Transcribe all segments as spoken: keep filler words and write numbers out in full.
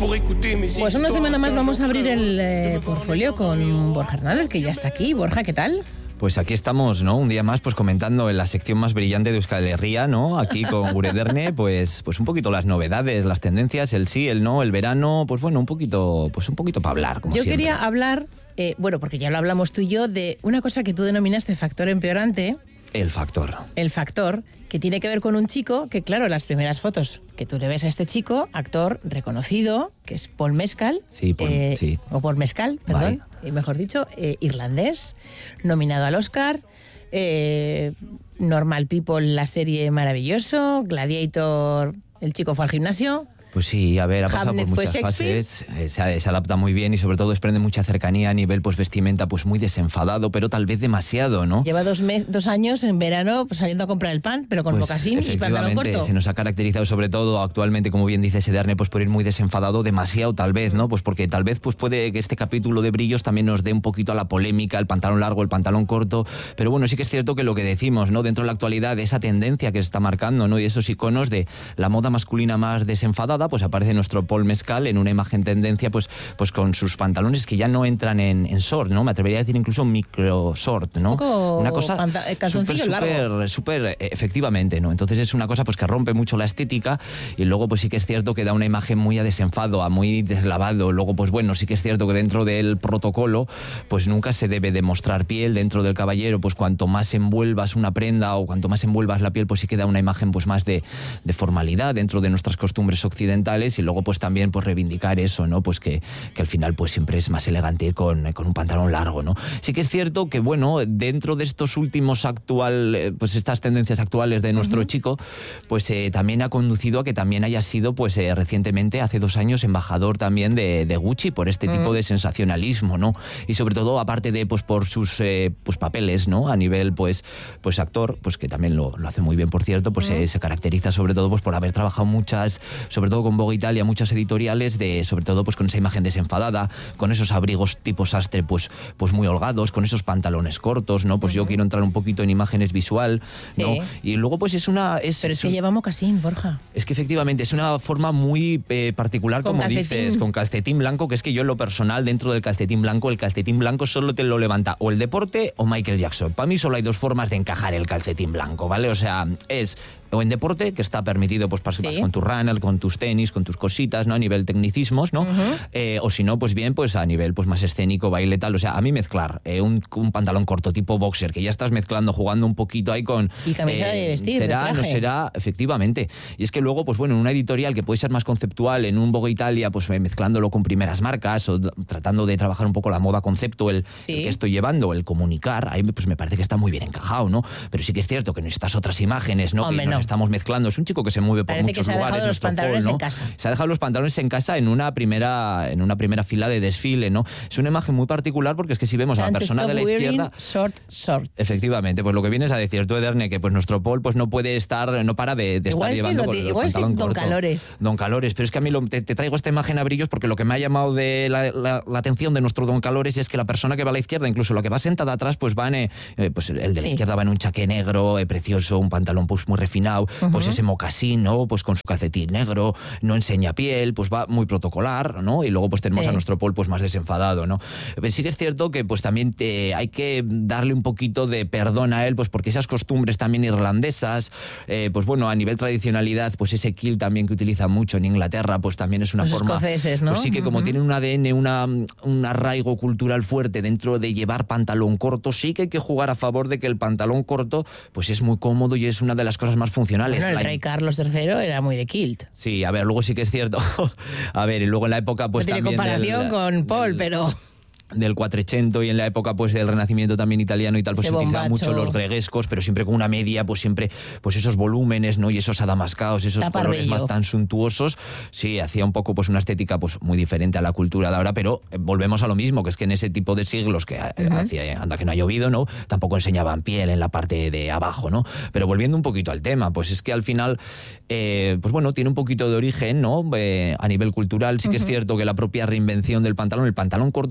Pues una semana más vamos a abrir el eh, portfolio con Borja Hernández, que ya está aquí. Borja, ¿qué tal? Pues aquí estamos, ¿no? Un día más, pues comentando en la sección más brillante de Euskal Herria, ¿no? Aquí con Gure Ederni, pues, pues un poquito las novedades, las tendencias, el sí, el no, el verano, pues bueno, un poquito, pues un poquito para hablar, como Yo siempre. quería hablar, eh, bueno, porque ya lo hablamos tú y yo, de una cosa que tú denominaste factor empeorante. El factor. El factor, que tiene que ver con un chico que, claro, las primeras fotos que tú le ves a este chico, actor reconocido, que es Paul Mescal. Sí, Paul, eh, sí. O Paul Mescal, perdón, eh, mejor dicho, eh, irlandés, nominado al Oscar, eh, Normal People, la serie Maravilloso, Gladiator, el chico fue al gimnasio. Pues sí, a ver, ha pasado Hamlet por fue muchas Shakespeare. fases, eh, se, se adapta muy bien y sobre todo desprende mucha cercanía a nivel pues vestimenta, pues muy desenfadado, pero tal vez demasiado, ¿no? Lleva dos, mes, dos años en verano pues, saliendo a comprar el pan, pero con Pues, mocasín y pantalón corto. Se nos ha caracterizado sobre todo actualmente, como bien dice Ederni, pues por ir muy desenfadado, demasiado tal vez, ¿no? Pues porque tal vez pues puede que este capítulo de Brillos también nos dé un poquito a la polémica, el pantalón largo, el pantalón corto, pero bueno, sí que es cierto que lo que decimos, ¿no? Dentro de la actualidad, de esa tendencia que se está marcando, ¿no? Y esos iconos de la moda masculina más desenfadada, pues aparece nuestro Paul Mescal en una imagen tendencia, pues, pues con sus pantalones que ya no entran en, en short, ¿no? Me atrevería a decir incluso micro short, ¿no? Un poco una cosa panta- calzoncillo largo. súper, súper, efectivamente, ¿no? Entonces es una cosa pues que rompe mucho la estética y luego pues sí que es cierto que da una imagen muy a desenfado, a muy deslavado. Luego pues bueno, sí que es cierto que dentro del protocolo pues nunca se debe demostrar piel. Dentro del caballero pues cuanto más envuelvas una prenda o cuanto más envuelvas la piel pues sí que da una imagen pues más de, de formalidad dentro de nuestras costumbres occidentales y luego pues también pues reivindicar eso, ¿no? Pues que, que al final pues siempre es más elegante ir con, con un pantalón largo, ¿no? Sí que es cierto que bueno, dentro de estos últimos actual, pues estas tendencias actuales de nuestro uh-huh. chico, pues eh, también ha conducido a que también haya sido pues eh, recientemente, hace dos años, embajador también de, de Gucci por este uh-huh. tipo de sensacionalismo, ¿no? Y sobre todo, aparte de pues por sus eh, pues papeles, ¿no? A nivel pues, pues actor, pues que también lo, lo hace muy bien, por cierto, pues uh-huh. eh, se caracteriza sobre todo pues por haber trabajado muchas, sobre todo con Vogue Italia, muchas editoriales de, sobre todo pues con esa imagen desenfadada, con esos abrigos tipo sastre pues, pues muy holgados, con esos pantalones cortos, ¿no? Pues uh-huh. yo quiero entrar un poquito en imágenes visual, ¿no? Sí. Y luego pues es una... Es, Pero es que es, lleva mocasín, Borja. Es que efectivamente es una forma muy eh, particular, con como calcetín. dices, con calcetín blanco, que es que yo en lo personal, dentro del calcetín blanco, el calcetín blanco solo te lo levanta o el deporte o Michael Jackson. Para mí solo hay dos formas de encajar el calcetín blanco, ¿vale? O sea, es... o en deporte, que está permitido pues para sí. con tu runner, con tus tenis, con tus cositas, ¿no? A nivel tecnicismos, ¿no? Uh-huh. Eh, o si no, pues bien, pues a nivel pues más escénico, baile, tal. O sea, a mí mezclar eh, un, un pantalón corto tipo boxer, que ya estás mezclando, jugando un poquito ahí con... Y camisa eh, de vestir, será, de traje. No será, efectivamente. Y es que luego, pues bueno, en una editorial que puede ser más conceptual, en un Vogue Italia, pues mezclándolo con primeras marcas o d- tratando de trabajar un poco la moda concepto, el, sí. el que estoy llevando, el comunicar, ahí pues me parece que está muy bien encajado, ¿no? Pero sí que es cierto que en estas otras imágenes, ¿no? Hombre, que nos no. estamos mezclando, es un chico que se mueve por Parece muchos que se lugares. Ha dejado los pantalones Paul, ¿no? en casa. Se ha dejado los pantalones en casa en una primera, en una primera fila de desfile, ¿no? Es una imagen muy particular porque es que si vemos a la persona de la izquierda, short shorts. Efectivamente, pues lo que vienes a decir tú, Ederni, que pues nuestro Paul pues no puede estar, no para de, de estar llevando con el igual es que es pantalón Don corto. Calores. Don Calores, pero es que a mí lo, te, te traigo esta imagen a Brillos porque lo que me ha llamado de la, la, la atención de nuestro Don Calores es que la persona que va a la izquierda, incluso la que va sentada atrás, pues va en, eh, pues el de la sí. izquierda va en un chaqué negro, eh, precioso, un pantalón pues muy refinado, uh-huh. pues ese mocasín, ¿no? Pues con su calcetín negro, no enseña piel, pues va muy protocolar, ¿no? Y luego pues tenemos sí. a nuestro Paul pues más desenfadado, ¿no? Pero sí que es cierto que pues también te, hay que darle un poquito de perdón a él, pues porque esas costumbres también irlandesas, eh, pues bueno, a nivel tradicionalidad, pues ese kilt también que utiliza mucho en Inglaterra, pues también es una Los forma... escoceses, ¿no? Pues sí que como uh-huh. tienen un A D N, una, un arraigo cultural fuerte dentro de llevar pantalón corto, sí que hay que jugar a favor de que el pantalón corto pues es muy cómodo y es una de las cosas más funcionales. Bueno, el la... rey Carlos tercero era muy de kilt. Sí, a ver, luego sí que es cierto. A ver, y luego en la época pues no tiene también... comparación del, con Paul, del, pero... del Quattrocento y en la época pues del Renacimiento también italiano y tal, pues Ese se utilizaban mucho los greguescos, pero siempre con una media, pues siempre pues esos volúmenes, ¿no? Y esos adamascados, esos Tapar colores bello. más tan suntuosos. Sí, hacía un poco pues una estética pues muy diferente a la cultura de ahora, pero eh, volvemos a lo mismo, que es que en ese tipo de siglos que uh-huh. hacía, anda que no ha llovido, ¿no? Tampoco enseñaban piel en la parte de abajo, ¿no? Pero volviendo un poquito al tema, pues es que al final eh, pues bueno, tiene un poquito de origen, ¿no? Eh, a nivel cultural, sí que uh-huh. es cierto que la propia reinvención del pantalón, el pantalón corto se inventó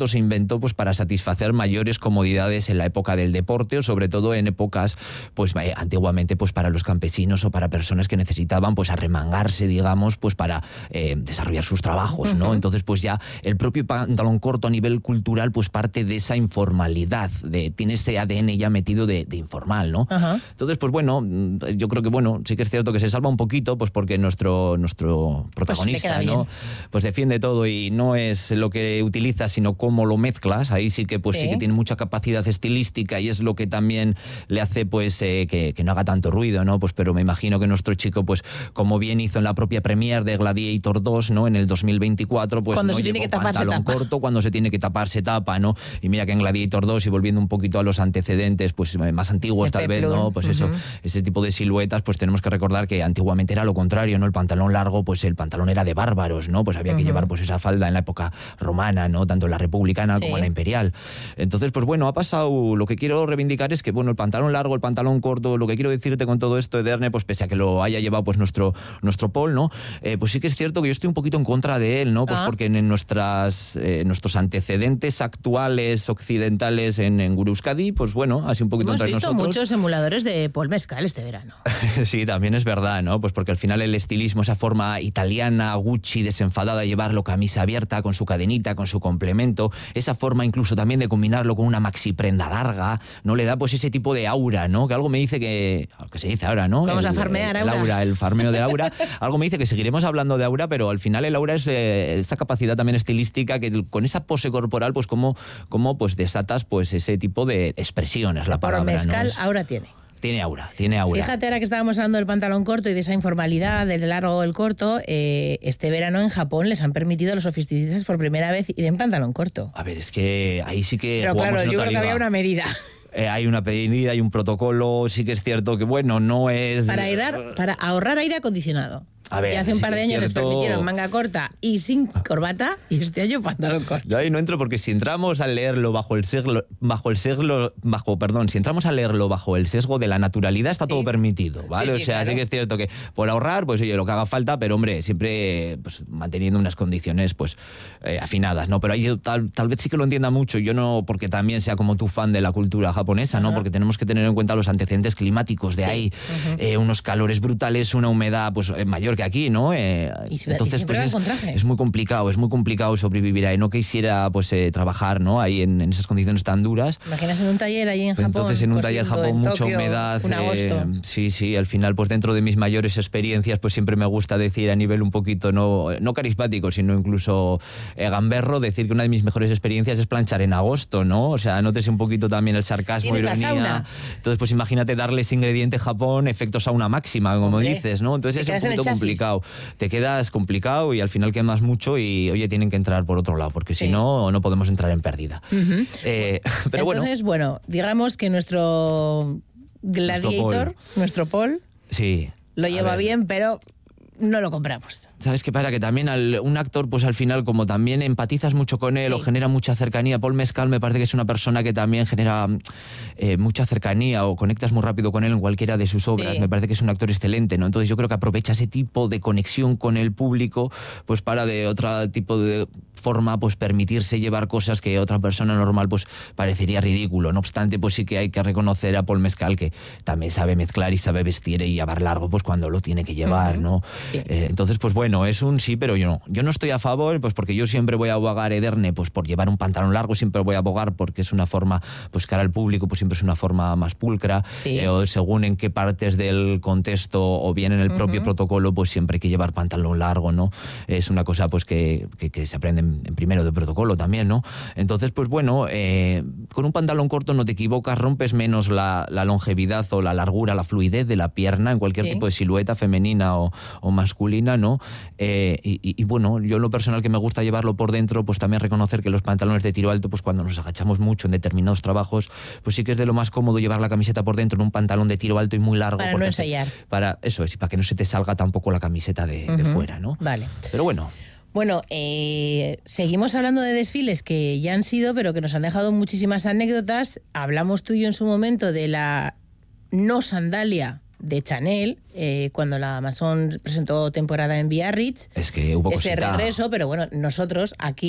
tanto pues para satisfacer mayores comodidades en la época del deporte o sobre todo en épocas pues eh, antiguamente pues para los campesinos o para personas que necesitaban pues arremangarse, digamos, pues para eh, desarrollar sus trabajos, ¿no? Uh-huh. Entonces pues ya el propio pantalón corto a nivel cultural pues parte de esa informalidad, de, tiene ese A D N ya metido de, de informal, ¿no? Uh-huh. Entonces pues bueno, yo creo que bueno, sí que es cierto que se salva un poquito pues porque nuestro, nuestro protagonista, pues ¿no? Pues defiende todo y no es lo que utilizas sino cómo lo mezclas, ahí sí que pues sí, sí que tiene mucha capacidad estilística y es lo que también le hace pues eh, que, que no haga tanto ruido, ¿no? Pues pero me imagino que nuestro chico pues como bien hizo en la propia premiere de Gladiator dos, ¿no? En el dos mil veinticuatro pues cuando no se tiene que tapar pantalón se tapa. corto, cuando se tiene que tapar se tapa, ¿no? Y mira que en Gladiator dos y volviendo un poquito a los antecedentes pues más antiguos ese tal peplum. Vez, ¿no? Pues uh-huh. eso, ese tipo de siluetas pues tenemos que recordar que antiguamente era lo contrario, ¿no? El pantalón largo pues el pantalón era de bárbaros, ¿no? Pues había uh-huh. que llevar pues esa falda en la época romana, ¿no? Tanto en la republicana sí. como en la imperial. Entonces pues bueno, ha pasado, lo que quiero reivindicar es que bueno, el pantalón largo, el pantalón corto, lo que quiero decirte con todo esto, Ederne, pues pese a que lo haya llevado pues nuestro, nuestro Paul, ¿no? Eh, pues sí que es cierto que yo estoy un poquito en contra de él, ¿no? Pues ah. porque en nuestras, eh, nuestros antecedentes actuales occidentales en, en Gure Euskadi, pues bueno, así un poquito Hemos entre visto nosotros. muchos emuladores de Paul Mescal este verano. Sí, también es verdad, ¿no? Pues porque al final el estilismo, esa forma italiana, Gucci, desenfadada, llevarlo camisa abierta, con su cadenita, con su complemento, esa forma incluso también de combinarlo con una maxi prenda larga, ¿no? Le da pues ese tipo de aura, ¿no? Que algo me dice que, que se dice ahora, ¿no? Vamos el, a farmear el, el aura. aura, el farmeo de aura. Algo me dice que seguiremos hablando de aura, pero al final el aura es eh, esta capacidad también estilística que con esa pose corporal, pues como, como pues desatas pues ese tipo de expresiones, la palabra, Por Mescal, ¿no? Es, aura tiene. Tiene aura, tiene aura. Fíjate, ahora que estábamos hablando del pantalón corto y de esa informalidad, del largo o el corto, eh, este verano en Japón les han permitido a los sofististas por primera vez ir en pantalón corto. A ver, es que ahí sí que Pero claro, yo creo que había una medida. Eh, hay una medida, hay un protocolo, sí que es cierto que, bueno, no es... Para, airar, para ahorrar aire acondicionado. A ver, y hace un sí par de años cierto... les permitieron manga corta y sin corbata, y este año pantalón corto. Yo ahí no entro porque si entramos a leerlo bajo el sesgo, bajo el sesgo, bajo, perdón, si entramos a leerlo bajo el sesgo de la naturalidad está sí. todo permitido, ¿vale? Sí, sí, o sea, claro. Sí que es cierto que por ahorrar, pues oye, lo que haga falta, pero hombre, siempre pues, manteniendo unas condiciones pues eh, afinadas, ¿no? Pero ahí tal, tal vez sí que lo entienda mucho, yo no porque también sea como tú fan de la cultura japonesa, uh-huh. ¿no? Porque tenemos que tener en cuenta los antecedentes climáticos de sí. ahí, uh-huh. eh, unos calores brutales, una humedad pues mayor que aquí, ¿no? Eh, y se, entonces y pues es, es muy complicado, es muy complicado sobrevivir ahí. No quisiera pues eh, trabajar, ¿no? Ahí en, en esas condiciones tan duras. Imaginas en un taller ahí en Japón. Entonces en un taller Japón en mucha Tokio, humedad. Un agosto. Eh, sí, sí. Al final pues dentro de mis mayores experiencias pues siempre me gusta decir a nivel un poquito no no carismático sino incluso eh, gamberro decir que una de mis mejores experiencias es planchar en agosto, ¿no? O sea, nótese un poquito también el sarcasmo, ironía. Entonces pues imagínate darle ese ingrediente Japón, efecto sauna máxima, como Hombre, dices, ¿no? Entonces es un poquito complicado. Te quedas complicado y al final quemas mucho y, oye, tienen que entrar por otro lado, porque sí. si no, no podemos entrar en pérdida. Uh-huh. eh, pero Entonces, bueno. bueno, digamos que nuestro Gladiator, nuestro Paul, nuestro Paul sí. lo lleva bien, pero no lo compramos. ¿Sabes qué pasa? Que también al, un actor, pues al final, como también empatizas mucho con él sí. o genera mucha cercanía, Paul Mescal me parece que es una persona que también genera eh, mucha cercanía o conectas muy rápido con él en cualquiera de sus obras. Sí. Me parece que es un actor excelente, ¿no? Entonces yo creo que aprovecha ese tipo de conexión con el público, pues para de otro tipo de forma, pues permitirse llevar cosas que otra persona normal, pues parecería ridículo. No obstante, pues sí que hay que reconocer a Paul Mescal que también sabe mezclar y sabe vestir y llevar largo, pues cuando lo tiene que llevar, uh-huh. ¿no? Sí. Eh, entonces, pues bueno, Bueno, es un sí, pero yo no. Yo no estoy a favor, pues porque yo siempre voy a abogar, Ederne, pues por llevar un pantalón largo, siempre voy a abogar porque es una forma, pues cara al público, pues siempre es una forma más pulcra, sí. eh, o según en qué partes del contexto o bien en el propio uh-huh. protocolo, pues siempre hay que llevar pantalón largo, ¿no? Es una cosa, pues que, que, que se aprende en, en primero de protocolo también, ¿no? Entonces, pues bueno, eh, con un pantalón corto no te equivocas, rompes menos la, la longevidad o la largura, la fluidez de la pierna en cualquier sí. tipo de silueta femenina o, o masculina, ¿no? Eh, y, y, y bueno, yo en lo personal que me gusta llevarlo por dentro, pues también reconocer que los pantalones de tiro alto, pues cuando nos agachamos mucho en determinados trabajos, pues sí que es de lo más cómodo llevar la camiseta por dentro en un pantalón de tiro alto y muy largo. Para no ensayar. Te, para eso es, y para que no se te salga tampoco la camiseta de, uh-huh. de fuera, ¿no? Vale. Pero bueno. Bueno, eh, seguimos hablando de desfiles que ya han sido, pero que nos han dejado muchísimas anécdotas. Hablamos tú y yo en su momento de la no sandalia de Chanel, eh, cuando la Amazon presentó temporada en Biarritz. Es que hubo ese cosita. regreso, pero bueno, nosotros aquí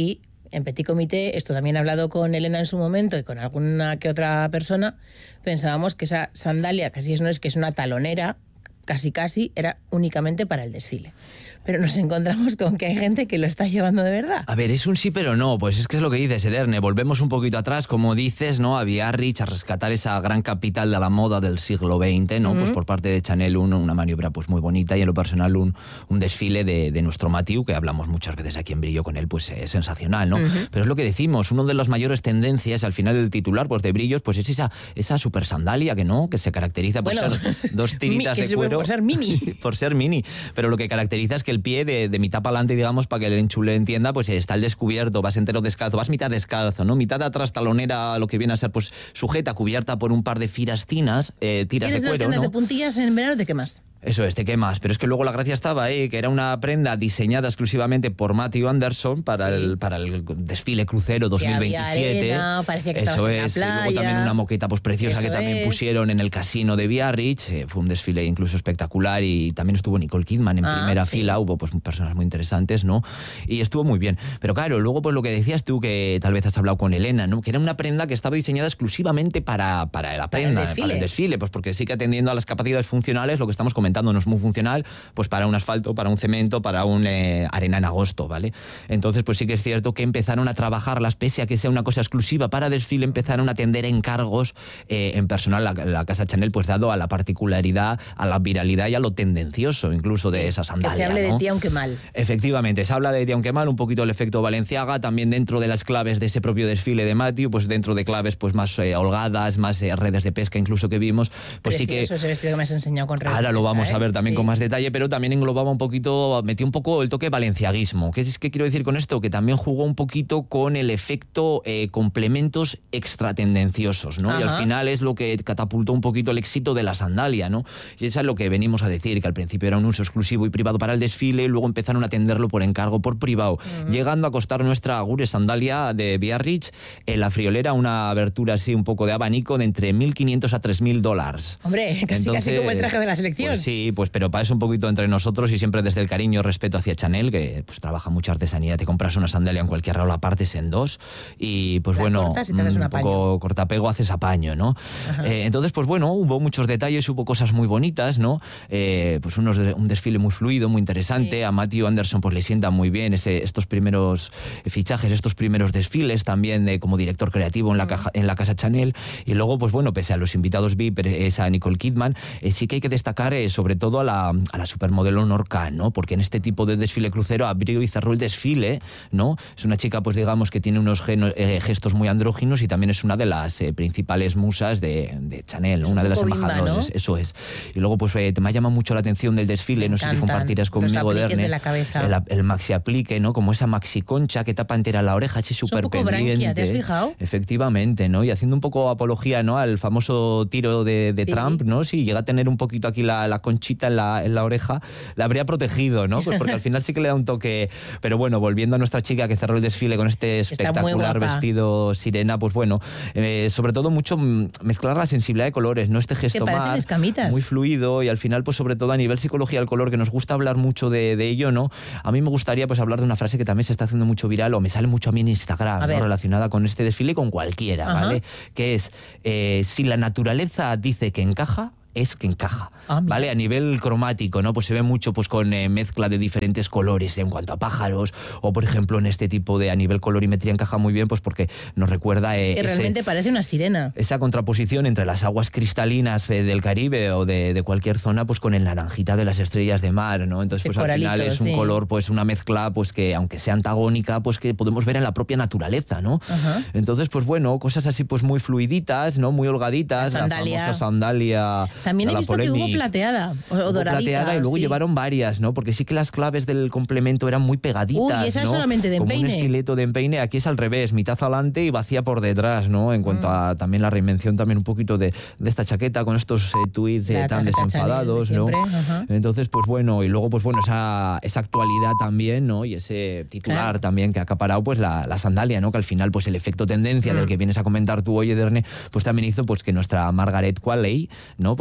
en Petit Comité, esto también he hablado con Elena en su momento y con alguna que otra persona, pensábamos que esa sandalia, casi es, no es que es una talonera, casi casi, era únicamente para el desfile. Pero nos encontramos con que hay gente que lo está llevando de verdad. A ver, es un sí pero no, pues es que es lo que dices, Ederne, volvemos un poquito atrás, como dices, ¿no? A Biarritz, a rescatar esa gran capital de la moda del siglo veinte, ¿no? Uh-huh. Pues por parte de Chanel, uno, una maniobra pues muy bonita y en lo personal un, un desfile de, de nuestro Mathieu, que hablamos muchas veces aquí en Brillo con él, pues es sensacional, ¿no? Uh-huh. Pero es lo que decimos, una de las mayores tendencias al final del titular, pues de Brillos, pues es esa, esa super sandalia que no, que se caracteriza por bueno, ser dos tiritas mi, de cuero. Por ser mini. Por ser mini, pero lo que caracteriza es que el pie de, de mitad para adelante, digamos, para que el enchule entienda, pues está el descubierto, vas entero descalzo, vas mitad descalzo, ¿no? Mitad atrás talonera, lo que viene a ser, pues, sujeta, cubierta por un par de firas finas, eh, tiras si eres de cuero, de, ¿no? de puntillas en verano, ¿de qué más? Eso es, te quemas. Pero es que luego la gracia estaba ahí, que era una prenda diseñada exclusivamente por Matthew Anderson para, sí. el, para el desfile crucero dos mil veintisiete. Que había arena, parecía que Eso estabas es. en la playa. Y luego también una moqueta pues preciosa Eso que también es. pusieron en el casino de Biarritz. Eh, fue un desfile incluso espectacular y también estuvo Nicole Kidman en ah, primera sí. fila. Hubo pues personas muy interesantes, ¿no? Y estuvo muy bien. Pero claro, luego pues lo que decías tú, que tal vez has hablado con Elena, ¿no? Que era una prenda que estaba diseñada exclusivamente para, para la prenda, para el, para el desfile. Pues porque sí que atendiendo a las capacidades funcionales, lo que estamos comentando no es muy funcional, pues para un asfalto, para un cemento, para un eh, arena en agosto, ¿vale? Entonces, pues sí que es cierto que empezaron a trabajarlas, pese a que sea una cosa exclusiva para desfile, empezaron a atender encargos eh, en personal. La, la casa Chanel, pues dado a la particularidad, a la viralidad y a lo tendencioso incluso de esa sandalia, que se hable ¿no? de ti aunque mal. Efectivamente, se habla de ti aunque mal, un poquito el efecto Balenciaga, también dentro de las claves de ese propio desfile de Matthew, pues dentro de claves pues más eh, holgadas, más eh, redes de pesca incluso que vimos, pues Precioso sí que... Eso ese vestido que me has enseñado con redes Ahora de lo pesca, vamos ¿eh? a ver también sí. con más detalle, pero también englobaba un poquito, metió un poco el toque valenciaguismo. ¿Qué es que quiero decir con esto? Que también jugó un poquito con el efecto eh, complementos extratendenciosos, ¿no? Ajá. Y al final es lo que catapultó un poquito el éxito de la sandalia, ¿no? Y eso es lo que venimos a decir, que al principio era un uso exclusivo y privado para el desfile, y luego empezaron a atenderlo por encargo, por privado, uh-huh. llegando a costar nuestra Agure sandalia de Biarritz en la friolera una abertura así un poco de abanico de entre mil quinientos a tres mil dólares. Hombre, casi, Entonces, casi como el traje de la selección. Pues sí, pues pero para eso un poquito entre nosotros y siempre desde el cariño y respeto hacia Chanel, que pues trabaja mucha artesanía, te compras una sandalia en cualquier lado, la partes en dos y pues la bueno, cortas y te haces un, un poco cortapego, haces apaño, ¿no? Eh, entonces pues bueno, hubo muchos detalles, hubo cosas muy bonitas, ¿no? Eh, pues unos de, un desfile muy fluido, muy interesante, sí. A Matthew Anderson pues le sienta muy bien ese, estos primeros fichajes, estos primeros desfiles también de, como director creativo en la, caja, en la casa Chanel, y luego pues bueno, pese a los invitados V I P, esa Nicole Kidman, eh, sí que hay que destacar eh, sobre todo a la, a la supermodelo Norca, ¿no? Porque en este tipo de desfile crucero abrió y cerró el desfile, ¿no? Es una chica, pues digamos, que tiene unos geno, eh, gestos muy andróginos y también es una de las eh, principales musas de, de Chanel, ¿no? Una de las embajadoras, ¿no? Eso es. Y luego, pues eh, me ha llamado mucho la atención del desfile, me no sé si compartirás conmigo, Derne, de la cabeza. El, el maxi aplique, ¿no? Como esa maxi concha que tapa entera la oreja, así súper pendiente. Branquia, ¿te has fijado? Efectivamente, ¿no? Y haciendo un poco apología, ¿no? Al famoso tiro de, de sí. Trump, ¿no? Si llega a tener un poquito aquí la, la conchita en la, en la oreja, la habría protegido, ¿no? Pues porque al final sí que le da un toque. Pero bueno, volviendo a nuestra chica que cerró el desfile con este espectacular vestido sirena, pues bueno, eh, sobre todo mucho mezclar la sensibilidad de colores, ¿no? Este gesto más escamitas. Muy fluido y al final, pues sobre todo a nivel psicología del color, que nos gusta hablar mucho de, de ello, ¿no? A mí me gustaría pues hablar de una frase que también se está haciendo mucho viral o me sale mucho a mí en Instagram, ¿no? Relacionada con este desfile y con cualquiera, Ajá. ¿vale? Que es, eh, si la naturaleza dice que encaja, es que encaja, ah, ¿vale? A nivel cromático, ¿no? Pues se ve mucho pues con eh, mezcla de diferentes colores en cuanto a pájaros, o por ejemplo en este tipo de a nivel colorimetría encaja muy bien, pues porque nos recuerda eh, es que realmente ese, parece una sirena. Esa contraposición entre las aguas cristalinas eh, del Caribe o de, de cualquier zona, pues con el naranjita de las estrellas de mar, ¿no? Entonces, pues al final es un sí. color, pues una mezcla, pues que aunque sea antagónica, pues que podemos ver en la propia naturaleza, ¿no? Ajá. Entonces, pues bueno, cosas así pues muy fluiditas, ¿no? Muy holgaditas, la, la famosa sandalia. También he visto polémica. Que hubo plateada o, o doradita. Plateada y luego sí. llevaron varias, ¿no? Porque sí que las claves del complemento eran muy pegaditas, Uy, esa ¿no? es solamente de empeine. Como un estileto de empeine. Aquí es al revés, mitad adelante y vacía por detrás, ¿no? En cuanto mm. a también la reinvención también un poquito de, de esta chaqueta con estos eh, tweets eh, tan desenfadados, de ¿no? Ajá. Entonces, pues bueno, y luego pues bueno, esa, esa actualidad también, ¿no? Y ese titular claro. también que ha acaparado pues la, la sandalia, ¿no? Que al final pues el efecto tendencia mm. del que vienes a comentar tú hoy, Ederne, pues también hizo pues que nuestra Margaret Qualley, ¿no? Pues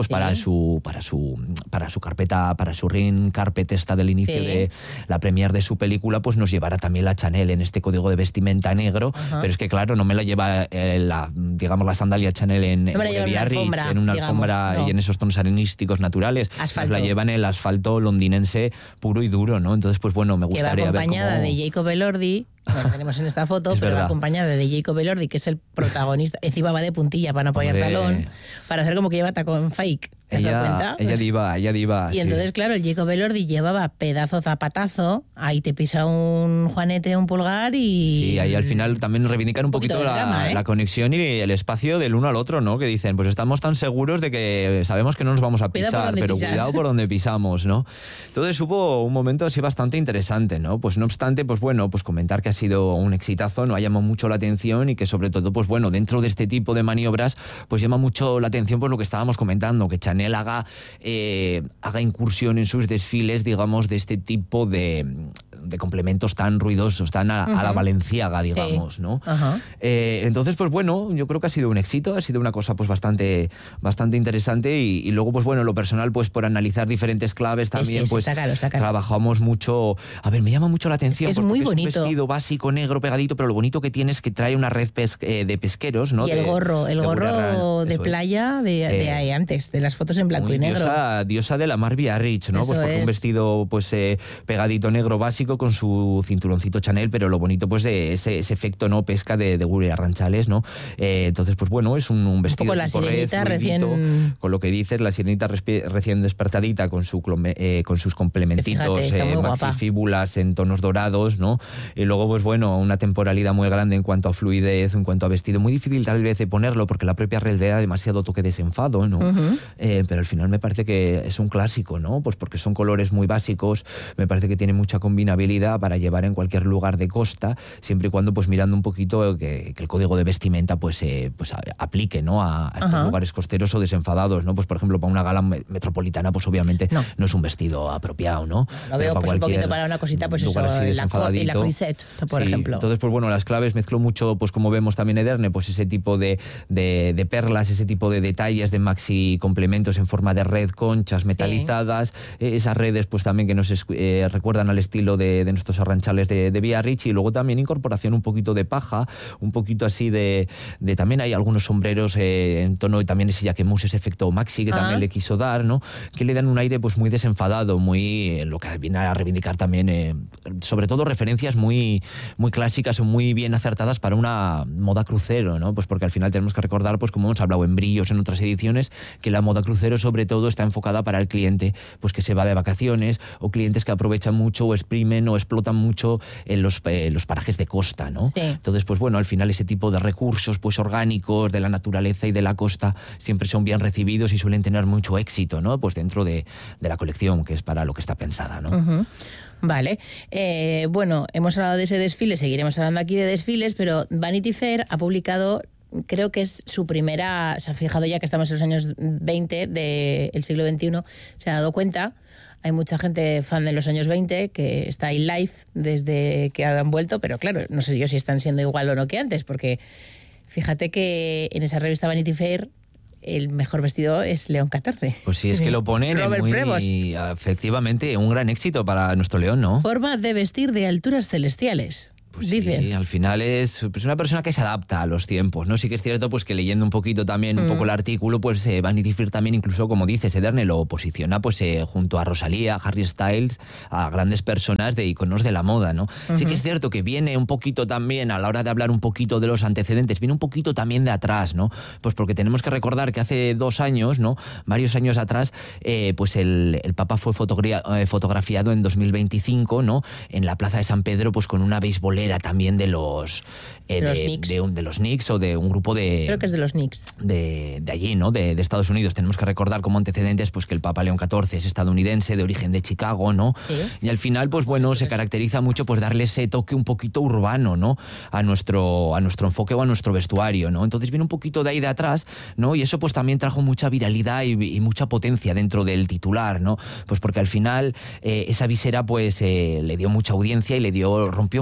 Sí. para su para su para su carpeta, para su ring carpet esta del inicio Sí. de la premier de su película, pues nos llevará también la Chanel en este código de vestimenta negro. Ajá. Pero es que claro, no me la lleva eh, la, digamos, la sandalia Chanel en, No me la en lleva en una Biarritz, alfombra, en una digamos, alfombra no. y en esos tonos arenísticos naturales. Asfalto. Nos la lleva en el asfalto londinense puro y duro, ¿no? Entonces, pues bueno, me Que va gustaría ver acompañada cómo... de Jacob Elordi, no lo tenemos en esta foto, Es pero va verdad. acompañada de Jacob Elordi, que es el protagonista. Encima va de puntilla para no apoyar Hombre. talón, para hacer como que lleva tacón fake. ¿Te has dado Ella, cuenta? ella Pues- diva, ella diva. Y sí. entonces, claro, el Jacob Elordi llevaba pedazo zapatazo, ahí te pisa un juanete, un pulgar y... Sí, ahí al final también reivindican un, Un poquito poquito de la, drama, ¿eh? la conexión y el espacio del uno al otro, ¿no? Que dicen, pues estamos tan seguros de que sabemos que no nos vamos a Cuidado por pisar, donde pero pisas. cuidado por donde pisamos, ¿no? Entonces hubo un momento así bastante interesante, ¿no? Pues no obstante, pues bueno, pues comentar que ha sido un exitazo, no ha llamado mucho la atención y que sobre todo, pues bueno, dentro de este tipo de maniobras, pues llama mucho la atención pues lo que estábamos comentando, que Chanel haga, eh, haga incursión en sus desfiles, digamos, de este tipo de, de complementos tan ruidosos, tan a, a la Ujú. valenciaga, Sí. digamos, ¿no? Ajá. Eh, entonces, pues bueno, yo creo que ha sido un éxito, ha sido una cosa pues bastante, bastante interesante y, y luego, pues bueno, lo personal, pues por analizar diferentes claves también, Sí, sí, pues sácalo, sácalo. trabajamos mucho. A ver, me llama mucho la atención Es porque muy es bonito. un vestido básico, negro, pegadito, pero lo bonito que tiene es que trae una red pes- eh, de pesqueros, ¿no? Y el De- gorro, el de gorro Gurra- de eso es. playa de, de Eh, ahí antes, de las fotos en blanco Muy y negro. Diosa, diosa de la mar Biarritz, ¿no? Eso Pues porque es. un vestido pues eh, pegadito negro básico con su cinturoncito Chanel, pero lo bonito pues de ese, ese efecto no pesca de, de Guri Arranchales, ¿no? Eh, entonces pues bueno, es un, un vestido poco la tipo red, sirenita fluidito, recién- con lo que dices, la sirenita respi- recién despertadita con su clome- eh, con sus complementitos, Fíjate, está muy eh, guapa. maxifíbulas en tonos dorados, ¿no? Y luego pues bueno, una temporalidad muy grande en cuanto a fluidez, en cuanto a vestido, muy difícil tal vez de ponerlo porque la propia red le da demasiado toque desenfado, ¿no? Ujú. Eh, pero al final me parece que es un clásico, ¿no? Pues porque son colores muy básicos, me parece que tiene mucha combinabilidad para llevar en cualquier lugar de costa, siempre y cuando pues mirando un poquito que, que el código de vestimenta pues, eh, pues a- aplique, ¿no? A, a estos Ajá. lugares costeros o desenfadados, ¿no? Pues por ejemplo para una gala me- metropolitana pues obviamente No. no, es un vestido apropiado, ¿no? Lo Pero veo para pues, un poquito cualquier para una cosita, pues eso, lugar así la, co- y la desenfadadito. corsette, por Sí, ejemplo. Entonces, pues bueno, las claves mezcló mucho, pues como vemos también Ederne, pues ese tipo de, de, de perlas, ese tipo de detalles de maxi complementos en forma de red, conchas metalizadas, eh, esas redes pues también que nos escu- eh, recuerdan al estilo de, de nuestros arranchales de, de Biarritz y luego también incorporación un poquito de paja, un poquito así de, de también hay algunos sombreros eh, en tono y también ese jaquemus, ese efecto maxi que Ah. también le quiso dar, ¿no? Que le dan un aire pues muy desenfadado, muy eh, lo que viene a reivindicar también eh, sobre todo referencias muy muy clásicas o muy bien acertadas para una moda crucero, ¿no? Pues porque al final tenemos que recordar, pues como hemos hablado en brillos en otras ediciones, que la moda crucero sobre todo está enfocada para el cliente pues que se va de vacaciones o clientes que aprovechan mucho o exprimen o explotan mucho en los, eh, los parajes de costa, ¿no? Sí. Entonces, pues bueno, al final ese tipo de recursos pues orgánicos de la naturaleza y de la costa siempre son bien recibidos y suelen tener mucho éxito, ¿no? Pues dentro de, de la colección, que es para lo que está pensada, ¿no? Ujú. Vale. Eh, bueno, hemos hablado de ese desfile, seguiremos hablando aquí de desfiles, pero Vanity Fair ha publicado, creo que es su primera, se ha fijado ya que estamos en los años veinte del siglo veintiuno, se ha dado cuenta. Hay mucha gente fan de los años veinte que está ahí live desde que han vuelto, pero claro, no sé yo si están siendo igual o no que antes, porque fíjate que en esa revista Vanity Fair el mejor vestido es León catorce. Pues sí, es que lo ponen en Robert muy, Prevost. efectivamente, un gran éxito para nuestro León, ¿no? Forma de vestir de alturas celestiales. Pues dicen. sí, al final es pues una persona que se adapta a los tiempos, ¿no? Sí que es cierto pues que leyendo un poquito también un Mm. poco el artículo, pues eh, Vanity Fair también incluso, como dices, Ederne lo posiciona pues eh, junto a Rosalía, Harry Styles, a grandes personas de iconos de la moda, ¿no? Sí que es cierto que viene un poquito también, a la hora de hablar un poquito de los antecedentes, viene un poquito también de atrás, ¿no? Pues porque tenemos que recordar que hace dos años, ¿no? Varios años atrás, eh, pues el, el Papa fue fotogra- eh, fotografiado en dos mil veinticinco, ¿no? En la Plaza de San Pedro, pues con una beisbolera también de los... eh, De los de, Knicks. de un- de los Knicks o de un grupo de... Creo que es de los Knicks. de, de allí, ¿no? De, de Estados Unidos. Tenemos que recordar como antecedentes pues que el Papa León catorce es estadounidense, de origen de Chicago, ¿no? Sí. Y al final, pues bueno, se caracteriza mucho pues darle ese toque un poquito urbano, ¿no? A nuestro, a nuestro enfoque o a nuestro vestuario, ¿no? Entonces viene un poquito de ahí de atrás, ¿no? Y eso pues también trajo mucha viralidad y, y mucha potencia dentro del titular, ¿no? Pues porque al final eh, esa visera pues eh, le dio mucha audiencia y le dio, rompió mucho con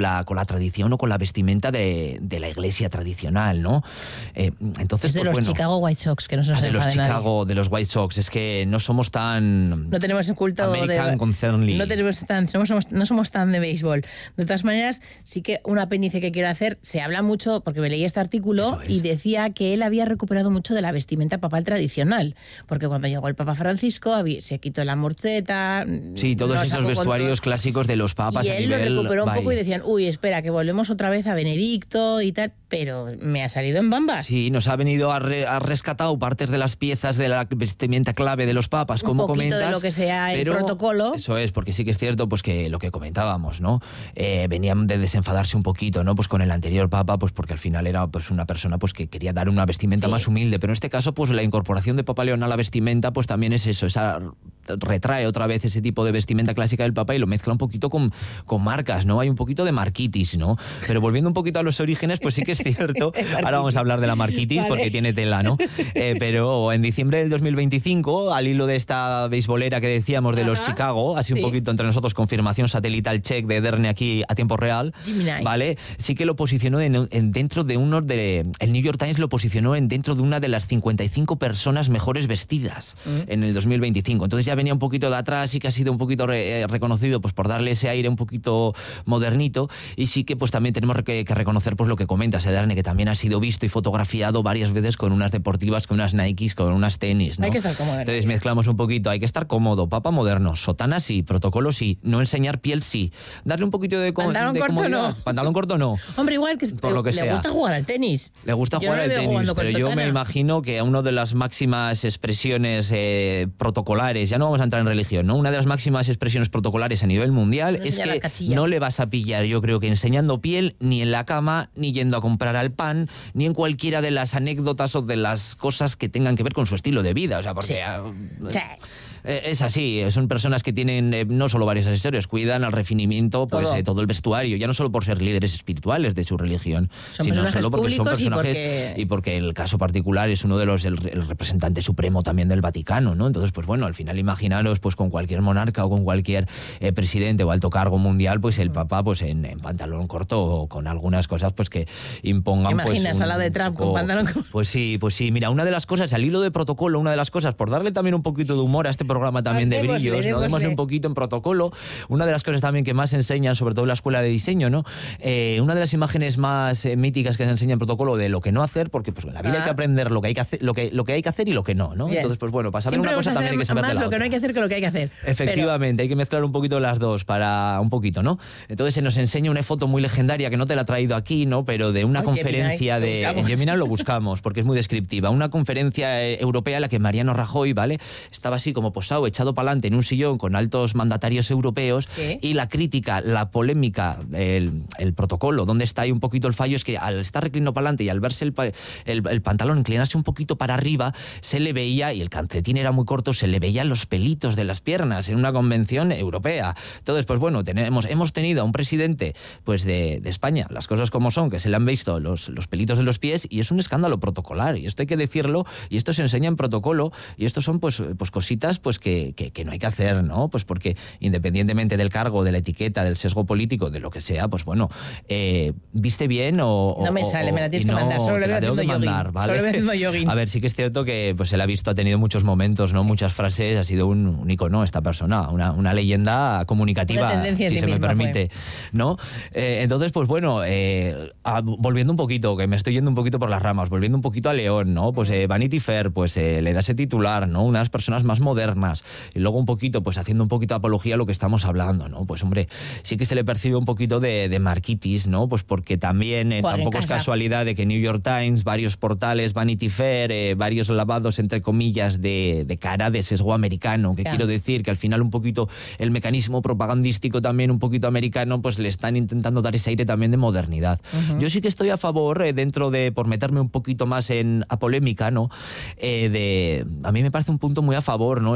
la, con la tradición o con la vestimenta de, de la iglesia tradicional, ¿no? Eh, entonces, es de pues, los bueno, Chicago White Sox, que no se nos ah, de los enfade nadie. Chicago, de los White Sox, es que no somos tan... No tenemos el culto American de... concernly. No, tenemos tan, no, somos, no somos tan de béisbol. De todas maneras, sí que un apéndice que quiero hacer, se habla mucho, porque me leí este artículo y decía que él había recuperado mucho de la vestimenta papal tradicional, porque cuando llegó el Papa Francisco había, se quitó la morcheta... Sí, todos no esos vestuarios todo, clásicos de los papas y a él nivel... lo recuperó un bye. poco y decían, uy, espera, que volvemos otra vez a Benedicto y tal, pero me ha salido en bambas. Sí, nos ha venido a, re, a rescatado partes de las piezas de la vestimenta clave de los papas, como un poquito comentas. De lo que sea el pero protocolo. Eso es, porque sí que es cierto, pues que lo que comentábamos, ¿no? Eh, venían de desenfadarse un poquito, ¿no? Pues con el anterior papa, pues porque al final era pues una persona pues que quería dar una vestimenta sí. más humilde, pero en este caso, pues la incorporación de Papa León a la vestimenta, pues también es eso, esa retrae otra vez ese tipo de vestimenta clásica del Papa y lo mezcla un poquito con, con marcas, ¿no? Hay un poquito de marquitis, ¿no? Pero volviendo un poquito a los orígenes, pues sí que es cierto. Ahora vamos a hablar de la marquitis vale. porque tiene tela, ¿no? Eh, pero en diciembre del dos mil veinticinco, al hilo de esta beisbolera que decíamos de Ajá. los Chicago, así sí. un poquito entre nosotros, confirmación satelital check de Erne aquí a tiempo real, Gemini. ¿vale? Sí que lo posicionó en, en dentro de uno de... El New York Times lo posicionó en dentro de una de las cincuenta y cinco personas mejores vestidas mm. en el dos mil veinticinco. Entonces ya venía un poquito de atrás y que ha sido un poquito re, eh, reconocido pues por darle ese aire un poquito modernito y sí que pues también tenemos que, que reconocer pues lo que comentas, Ederne, que también ha sido visto y fotografiado varias veces con unas deportivas, con unas Nikes, con unas tenis, ¿no? Hay que estar cómodo. Entonces mezclamos un poquito, hay que estar cómodo, papa moderno, sotana sí, protocolo sí, no enseñar piel sí, darle un poquito de, pantalón de corto comodidad. no. Pantalón corto no. Hombre, igual que, por lo que le sea. gusta jugar al tenis. Le gusta yo jugar no al tenis, pero yo sotana. me imagino que a una de las máximas expresiones eh, protocolares, ya no vamos a entrar en religión, ¿no? Una de las máximas expresiones protocolares a nivel mundial no es que no le vas a pillar, yo creo que enseñando piel ni en la cama, ni yendo a comprar al pan, ni en cualquiera de las anécdotas o de las cosas que tengan que ver con su estilo de vida, o sea, porque... Sí. Sí. Es así, son personas que tienen eh, no solo varios accesorios, cuidan al refinamiento pues todo. Eh, todo el vestuario, ya no solo por ser líderes espirituales de su religión, son sino solo porque son personajes y porque... y porque el caso particular es uno de los, el, el representante supremo también del Vaticano, ¿no? Entonces, pues bueno, al final imaginaros pues con cualquier monarca o con cualquier eh, presidente o alto cargo mundial, pues el Papa pues en, en pantalón corto o con algunas cosas pues que impongan ¿Te imaginas pues un, a la de Trump poco, con pantalón corto? Pues sí, pues sí, mira, una de las cosas, al hilo de protocolo, una de las cosas, por darle también un poquito de humor a este programa también de brillos, démosle, ¿no? Démosle un poquito en protocolo. Una de las cosas también que más enseñan, sobre todo en la escuela de diseño, ¿no? Eh, una de las imágenes más eh, míticas que se enseña en protocolo de lo que no hacer, porque pues en la vida ah. hay que aprender lo que hay que hacer, lo que, lo que hay que hacer y lo que no, ¿no? Bien. Entonces, pues bueno, para saber Siempre una cosa también hay que saber más de la lo que otra. no hay que hacer que lo que hay que hacer. Efectivamente, Pero... hay que mezclar un poquito las dos para un poquito, ¿no? Entonces se nos enseña una foto muy legendaria que no te la he traído aquí, ¿no? Pero de una oh, conferencia Gemini, de... En Gemini lo buscamos porque es muy descriptiva. Una conferencia eh, europea en la que Mariano Rajoy, ¿vale? Estaba así como posado, echado para adelante en un sillón con altos mandatarios europeos. ¿Qué? Y la crítica, la polémica, el, el protocolo, donde está ahí un poquito el fallo, es que al estar reclinado para adelante y al verse el, el, el pantalón inclinarse un poquito para arriba, se le veía, y el calcetín era muy corto, se le veían los pelitos de las piernas en una convención europea. Entonces, pues bueno, tenemos, hemos tenido a un presidente pues de, de España, las cosas como son, que se le han visto los, los pelitos de los pies, y es un escándalo protocolar, y esto hay que decirlo, y esto se enseña en protocolo, y esto son pues, pues cositas pues que, que, que no hay que hacer, ¿no? Pues porque independientemente del cargo, de la etiqueta, del sesgo político, de lo que sea, pues bueno, eh, ¿viste bien o...? No me o, sale, me la tienes que no, mandar, solo le veo haciendo mandar, jogging. ¿vale? Solo le veo haciendo jogging. A ver, sí que es cierto que pues se la ha visto, ha tenido muchos momentos, ¿no? Sí. Muchas frases, ha sido un, un icono esta persona, una, una leyenda comunicativa, una si sí se me permite, fue. ¿no? Eh, entonces, pues bueno, eh, a, volviendo un poquito, que me estoy yendo un poquito por las ramas, volviendo un poquito a León, ¿no? Pues eh, Vanity Fair, pues eh, le da ese titular, ¿no? Unas personas más modernas, y luego un poquito, pues haciendo un poquito de apología a lo que estamos hablando, ¿no? Pues hombre, sí que se le percibe un poquito de, de marquitis, ¿no? Pues porque también eh, tampoco es casualidad de que New York Times, varios portales, Vanity Fair, eh, varios lavados, entre comillas, de, de cara de sesgo americano, que yeah. quiero decir que al final un poquito el mecanismo propagandístico también un poquito americano, pues le están intentando dar ese aire también de modernidad. Uh-huh. Yo sí que estoy a favor, eh, dentro de, por meterme un poquito más en a polémica, ¿no? Eh, de, a mí me parece un punto muy a favor, ¿no?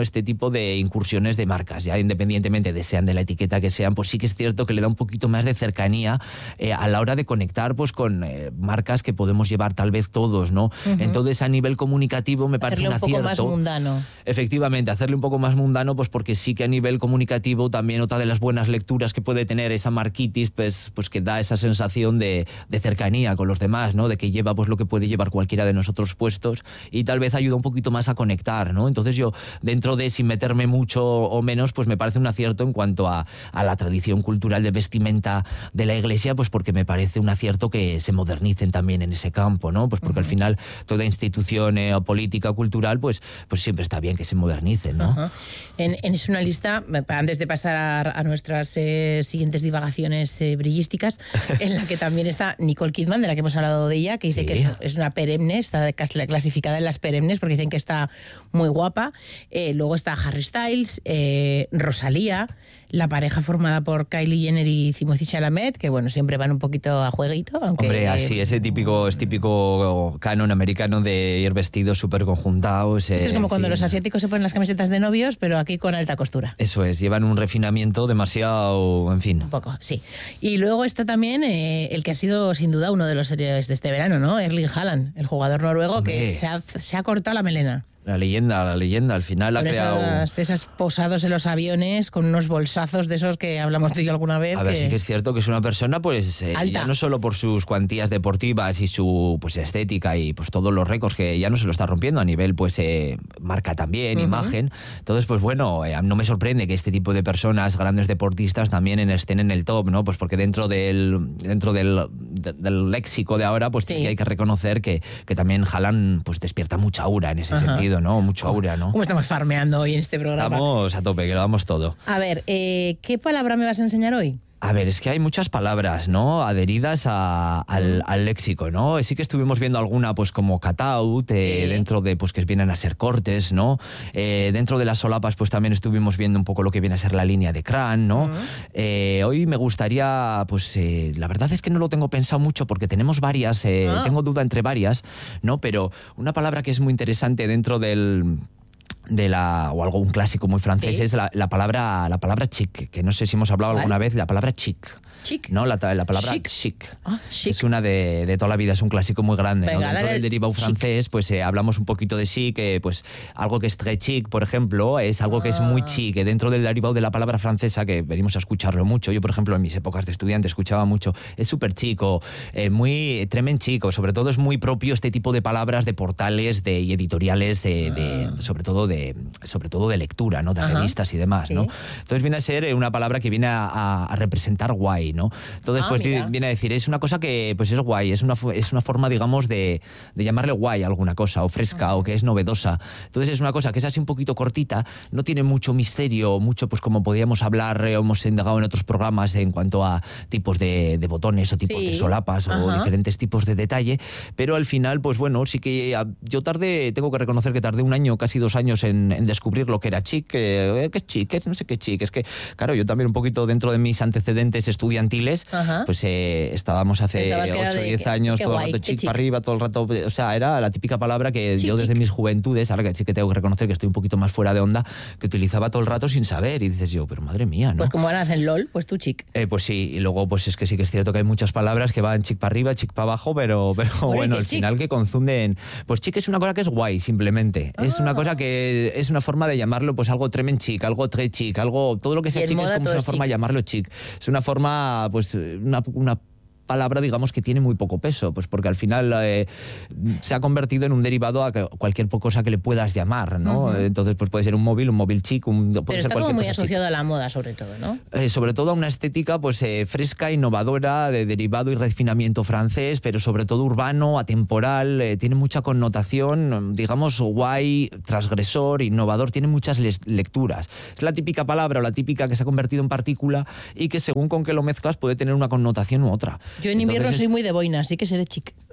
este tipo de incursiones de marcas, ya independientemente de sean de la etiqueta que sean, pues sí que es cierto que le da un poquito más de cercanía eh, a la hora de conectar pues con eh, marcas que podemos llevar tal vez todos, ¿no? Uh-huh. Entonces, a nivel comunicativo me parece un acierto. Hacerle un poco más mundano. Efectivamente, hacerle un poco más mundano, pues porque sí que a nivel comunicativo también otra de las buenas lecturas que puede tener esa marquitis, pues, pues que da esa sensación de, de cercanía con los demás, ¿no? De que lleva pues lo que puede llevar cualquiera de nosotros puestos y tal vez ayuda un poquito más a conectar, ¿no? Entonces yo, dentro de sin meterme mucho o menos, pues me parece un acierto en cuanto a, a la tradición cultural de vestimenta de la Iglesia, pues porque me parece un acierto que se modernicen también en ese campo, ¿no? Pues porque uh-huh. al final toda institución eh, política o cultural, pues, pues siempre está bien que se modernicen, ¿no? Uh-huh. En, en es una lista, antes de pasar a, a nuestras eh, siguientes divagaciones eh, brillísticas, en la que también está Nicole Kidman, de la que hemos hablado de ella, que dice sí. que es, es una perenne, está clasificada en las perennes porque dicen que está muy guapa. Eh, luego está Harry Styles, eh, Rosalía, la pareja formada por Kylie Jenner y Timothée Chalamet, que bueno, siempre van un poquito a jueguito, aunque... Hombre, así, ese típico, es típico canon americano de ir vestidos súper conjuntados. Esto es como cuando fin. los asiáticos se ponen las camisetas de novios, pero aquí con alta costura. Eso es, llevan un refinamiento demasiado, en fin. Un poco, sí. Y luego está también eh, el que ha sido sin duda uno de los héroes de este verano, ¿no? Erling Haaland, el jugador noruego. Hombre. que se ha, se ha cortado la melena. La leyenda, la leyenda, al final con ha creado... Esas, esas posados en los aviones, con unos bolsazos de esos que hablamos tú y yo alguna vez. A ver, que... sí que es cierto que es una persona, pues, eh, ya no solo por sus cuantías deportivas y su pues estética y pues todos los récords que ya no se lo está rompiendo a nivel, pues, eh, marca también, uh-huh. imagen. Entonces, pues bueno, eh, no me sorprende que este tipo de personas, grandes deportistas, también en, estén en el top, ¿no? Pues porque dentro del dentro del, de, del léxico de ahora, pues sí. sí que hay que reconocer que, que también Haaland, pues, despierta mucha aura en ese uh-huh. sentido, ¿no? Mucho aura, ¿no? ¿Cómo estamos farmeando hoy en este programa? Estamos a tope, que lo damos todo. A ver, eh, ¿qué palabra me vas a enseñar hoy? A ver, es que hay muchas palabras, ¿no? Adheridas a, al, al léxico, ¿no? Sí que estuvimos viendo alguna, pues como cut-out, eh, sí. dentro de, pues que vienen a ser cortes, ¿no? Eh, dentro de las solapas, pues también estuvimos viendo un poco lo que viene a ser la línea de crán, ¿no? Uh-huh. Eh, hoy me gustaría, pues, eh, la verdad es que no lo tengo pensado mucho porque tenemos varias, eh, uh-huh. tengo duda entre varias, ¿no? Pero una palabra que es muy interesante dentro del... de la o algo un clásico muy francés sí. es la, la palabra la palabra chic, que no sé si hemos hablado ¿Cuál? alguna vez, la palabra chic. Chic. No, la, la palabra chic. chic. Ah, chic. Es una de, de toda la vida, es un clásico muy grande. Venga, ¿no? Dentro del derivado chic. francés, pues eh, hablamos un poquito de chic, eh, pues algo que es très chic, por ejemplo, es algo ah. que es muy chic. Dentro del derivado de la palabra francesa, que venimos a escucharlo mucho, yo por ejemplo en mis épocas de estudiante escuchaba mucho, es súper chico, eh, muy tremendo chico, sobre todo es muy propio este tipo de palabras de portales de, y editoriales, de, ah. de, sobre todo de sobre todo de lectura, ¿no? De Ajá. revistas y demás, sí. ¿no? Entonces viene a ser una palabra que viene a, a, a representar guay, ¿no? Entonces, ah, pues mira. viene a decir, es una cosa que pues es guay, es una, es una forma, digamos, de, de llamarle guay a alguna cosa, o fresca, Ajá. o que es novedosa. Entonces es una cosa que es así un poquito cortita, no tiene mucho misterio, mucho, pues como podíamos hablar, eh, hemos indagado en otros programas en cuanto a tipos de, de botones o tipos sí. de solapas Ajá. o diferentes tipos de detalle, pero al final, pues bueno, sí que yo tardé, tengo que reconocer que tardé un año, casi dos años en, en descubrir lo que era chic, eh, ¿qué es chic? ¿Qué, no sé qué chic, es que, claro, yo también un poquito dentro de mis antecedentes estudiantiles, Ajá. pues eh, estábamos hace ocho o diez años, todo guay, el rato chic, chic para arriba, todo el rato, o sea, era la típica palabra que chic, yo desde chic. mis juventudes, ahora que sí que tengo que reconocer que estoy un poquito más fuera de onda, que utilizaba todo el rato sin saber, y dices yo, pero madre mía, ¿no? Pues como ahora hacen LOL, pues tú chic. Eh, pues sí, y luego pues es que sí que es cierto que hay muchas palabras que van chic para arriba, chic para abajo, pero, pero bueno, bueno al chic? final que confunden, pues chic es una cosa que es guay, simplemente, ah. es una cosa que es una forma de llamarlo, pues algo tremendo chic, algo très chic, algo, todo lo que sea chic es como una forma de llamarlo chic, es una forma, pues una, una palabra, digamos, que tiene muy poco peso, pues porque al final eh, se ha convertido en un derivado a cualquier cosa que le puedas llamar, ¿no? Uh-huh. Entonces, pues puede ser un móvil, un móvil chic, un, puede Pero ser está como muy cosa asociado chic. a la moda, sobre todo, ¿no? Eh, sobre todo a una estética, pues, eh, fresca, innovadora, de derivado y refinamiento francés, pero sobre todo urbano, atemporal, eh, tiene mucha connotación, digamos, guay, transgresor, innovador, tiene muchas les- lecturas. Es la típica palabra o la típica que se ha convertido en partícula y que según con qué lo mezclas puede tener una connotación u otra. Yo en invierno Entonces, soy muy de boina, así que seré chic.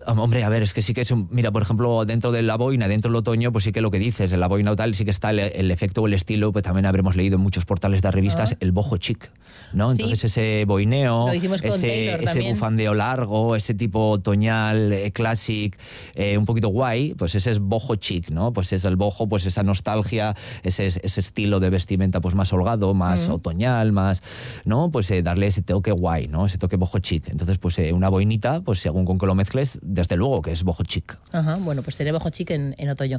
Hombre, a ver, es que sí que es un... Mira, por ejemplo, dentro de la boina, dentro del otoño, pues sí que lo que dices, en la boina o tal, sí que está el, el efecto o el estilo, pues también habremos leído en muchos portales de revistas, uh-huh. el boho chic, ¿no? Sí. Entonces ese boineo, ese, ese bufandeo largo, ese tipo otoñal, eh, classic, eh, un poquito guay, pues ese es boho chic, ¿no? Pues es el boho, pues esa nostalgia, ese, ese estilo de vestimenta pues más holgado, más uh-huh. otoñal, más, ¿no? Pues eh, darle ese toque guay, ¿no? Ese toque boho chic. Entonces, pues eh, una boinita, pues según con que lo mezcles, desde luego que es boho chic. Ajá, bueno, pues seré boho chic en, en otoño.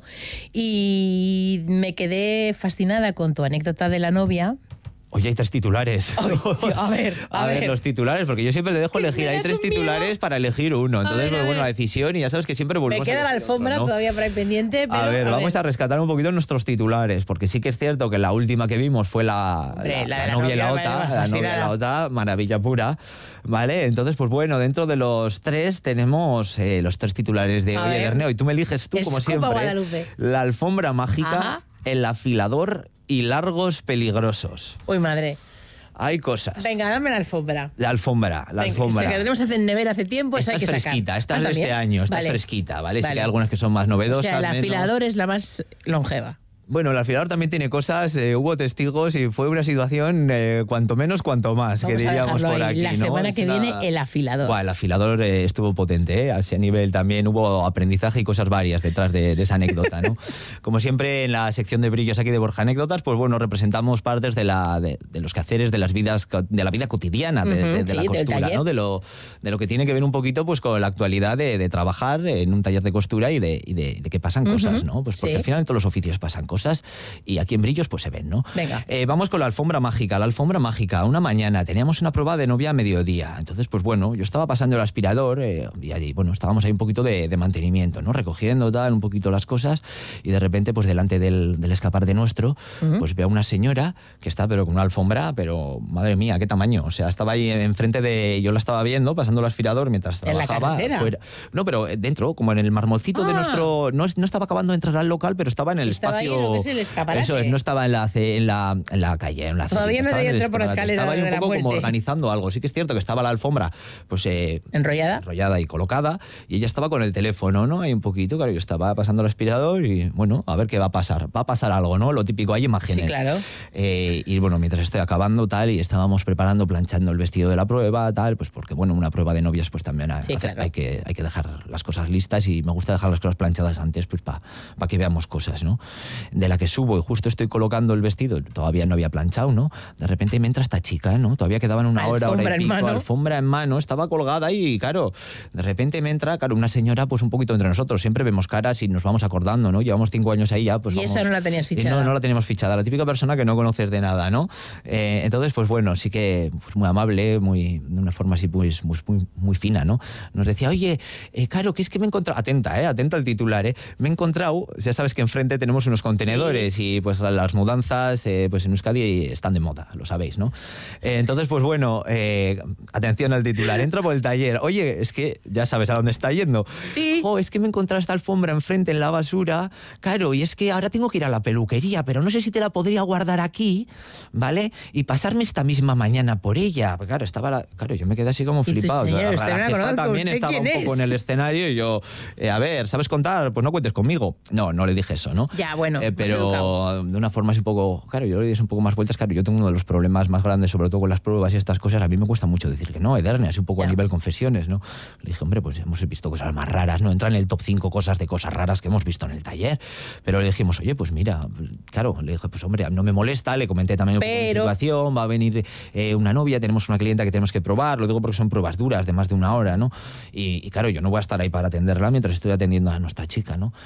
Y me quedé fascinada con tu anécdota de la novia. Oye, hay tres titulares. Ay, tío, a ver, a, a ver, ver. los titulares, porque yo siempre te dejo elegir. Hay tres titulares miedo. Para elegir uno. Entonces, ver, pues, bueno, la decisión, y ya sabes que siempre volvemos. Me queda a la alfombra otro, ¿no? todavía por ahí pendiente. Pero, a ver, a vamos ver. a rescatar un poquito nuestros titulares, porque sí que es cierto que la última que vimos fue la, Hombre, la, la, la, la novia y la novia, otra. vale, La novia y la otra, maravilla pura. ¿Vale? Entonces, pues bueno, dentro de los tres tenemos eh, los tres titulares de hoy, Erneo. Y tú me eliges tú, es como Copa siempre. Guadalupe. La alfombra mágica, Ajá. el afilador y largos peligrosos. Uy, madre. Hay cosas. Venga, dame la alfombra. La alfombra, la Venga, alfombra. Que tenemos en nevera hace tiempo, esa hay que fresquita, sacar. Esta ah, es de ¿también? este año, esta vale. es fresquita, ¿vale? vale. Sí que hay algunas que son más novedosas. O sea, el menos. afilador es la más longeva. Bueno, el afilador también tiene cosas, eh, hubo testigos y fue una situación eh, cuanto menos, cuanto más, Vamos que diríamos por ahí. aquí. La ¿no? semana es que una... viene, el afilador. Buah, el afilador eh, estuvo potente, ¿eh? A ese nivel también hubo aprendizaje y cosas varias detrás de, de esa anécdota, ¿no? Como siempre en la sección de brillos aquí de Borja Anécdotas, pues bueno, representamos partes de, la, de, de los quehaceres de las vidas, de la vida cotidiana, de, de, de sí, la costura, ¿no? De lo, de lo que tiene que ver un poquito pues con la actualidad de, de trabajar en un taller de costura y de, y de, de que pasan uh-huh. cosas, ¿no? Pues porque sí. al final en todos los oficios pasan cosas y aquí en Brillos pues se ven, ¿no? Venga. Eh, vamos con la alfombra mágica. La alfombra mágica, una mañana teníamos una prueba de novia a mediodía. Entonces, pues bueno, yo estaba pasando el aspirador eh, y allí, bueno, estábamos ahí un poquito de, de mantenimiento, ¿no? Recogiendo tal, un poquito las cosas y de repente, pues delante del, del escaparate nuestro, uh-huh. pues veo a una señora que está pero con una alfombra, pero madre mía, qué tamaño. O sea, estaba ahí enfrente de... Yo la estaba viendo, pasando el aspirador mientras trabajaba. ¿En la carretera? Fuera. No, pero dentro, como en el marmolcito ah. de nuestro... No, no estaba acabando de entrar al local, pero estaba en el estaba espacio... Ahí en lo que es el escaparate. Eso es, no estaba en la, en la, en la calle, en la Todavía no había entrado por la escalera. Estaba ahí un de poco la como organizando algo. Sí que es cierto que estaba la alfombra pues eh, enrollada. enrollada y colocada y ella estaba con el teléfono, ¿no? Ahí un poquito, claro, yo estaba pasando el aspirador y bueno, a ver qué va a pasar. Va a pasar algo, ¿no? Lo típico, hay imágenes. Sí, claro. Eh, y bueno, mientras estoy acabando tal y estábamos preparando, planchando el vestido de la prueba, tal, pues porque bueno, una prueba de novias pues también hay, sí, hacer, claro. hay, que, hay que dejar las cosas listas y me gusta dejar las cosas planchadas antes pues para pa que veamos cosas, ¿no? De la que subo y justo estoy colocando el vestido, todavía no había planchado, ¿no? De repente me entra esta chica, ¿no? Todavía quedaban una hora, hora y pico, alfombra en mano, estaba colgada y claro, de repente me entra, claro, una señora pues un poquito entre nosotros, siempre vemos caras y nos vamos acordando, ¿no? Llevamos cinco años ahí ya, pues y vamos, esa no la tenías fichada. No, no la teníamos fichada, la típica persona que no conoces de nada, ¿no? Eh, entonces, pues bueno, sí que pues, muy amable, muy, de una forma así pues muy, muy, muy fina, ¿no? Nos decía, oye, eh, claro, que es que me he encontrado, atenta, ¿eh? Atenta al titular, ¿eh? Me he encontrado, ya sabes que enfrente tenemos unos contenedores sí. y pues las mudanzas, eh, pues en Euskadi están de moda, lo sabéis, ¿no? Eh, entonces, pues bueno, eh, atención al titular, entro por el taller, oye, es que ya sabes a dónde está yendo. Sí. Oh, es que me he encontrado esta alfombra enfrente en la basura, claro, y es que ahora tengo que ir a la peluquería, pero no sé si te la podría guardar aquí, ¿vale? Y pasarme esta misma mañana por ella. Claro, estaba la, claro, yo me quedé así como flipado. Señor, la, usted la me jefa conozco, también ¿usted estaba un quién poco es? en el escenario y yo, eh, a ver, ¿sabes contar? Pues no cuentes conmigo. No, no le dije eso, ¿no? Ya, bueno, eh, pero de una forma así un poco, claro, yo le di un poco más vueltas, claro, yo tengo uno de los problemas más grandes, sobre todo con las pruebas y estas cosas, a mí me cuesta mucho decir que no, Ederne, así un poco ya. A nivel confesiones, ¿no? Le dije, hombre, pues hemos visto cosas más raras, no entra en el top cinco cosas de cosas raras que hemos visto en el taller, pero le dijimos, oye, pues mira, claro, le dije, pues hombre, no me molesta, le comenté también un pero... poco la situación, va a venir eh, una novia, tenemos una clienta que tenemos que probar, lo digo porque son pruebas duras de más de una hora, ¿no? Y, y claro, yo no voy a estar ahí para atenderla mientras estoy atendiendo a nuestra chica, ¿no?